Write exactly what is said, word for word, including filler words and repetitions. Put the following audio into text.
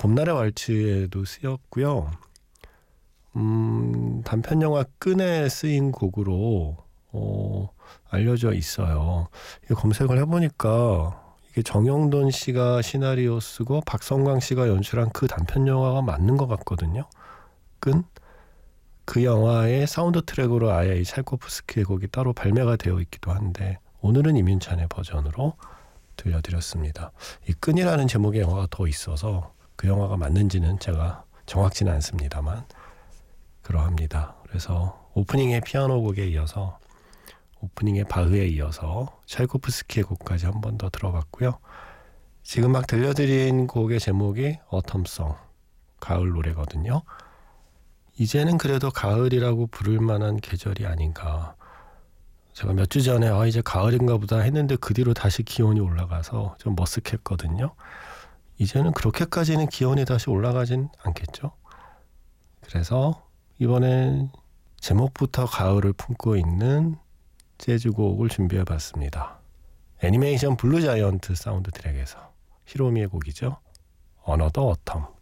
봄날의 왈츠에도 쓰였고요. 음, 단편 영화 끈에 쓰인 곡으로 어, 알려져 있어요. 검색을 해보니까 이게 정영돈 씨가 시나리오 쓰고 박성광 씨가 연출한 그 단편 영화가 맞는 것 같거든요. 끈? 그 영화의 사운드 트랙으로 아예 이 찰코프스키의 곡이 따로 발매가 되어 있기도 한데 오늘은 이민찬의 버전으로 들려드렸습니다. 이 끈이라는 제목의 영화가 더 있어서 그 영화가 맞는지는 제가 정확치는 않습니다만 그러합니다. 그래서 오프닝의 피아노 곡에 이어서 오프닝의 바흐에 이어서 찰코프스키의 곡까지 한 번 더 들어봤고요. 지금 막 들려드린 곡의 제목이 어텀송, 가을 노래거든요. 이제는 그래도 가을이라고 부를 만한 계절이 아닌가. 제가 몇 주 전에 아 이제 가을인가 보다 했는데 그 뒤로 다시 기온이 올라가서 좀 머쓱했거든요. 이제는 그렇게까지는 기온이 다시 올라가진 않겠죠. 그래서 이번엔 제목부터 가을을 품고 있는 재즈곡을 준비해봤습니다. 애니메이션 블루 자이언트 사운드 트랙에서 히로미의 곡이죠. Another Autumn.